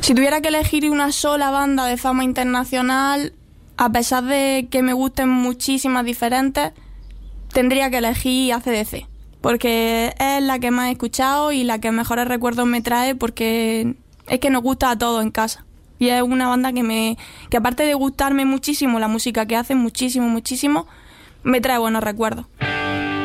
Si tuviera que elegir una sola banda de fama internacional, a pesar de que me gusten muchísimas diferentes, tendría que elegir AC/DC, porque es la que más he escuchado y la que mejores recuerdos me trae, porque es que nos gusta a todos en casa. Y es una banda que aparte de gustarme muchísimo la música que hacen, muchísimo, me trae buenos recuerdos.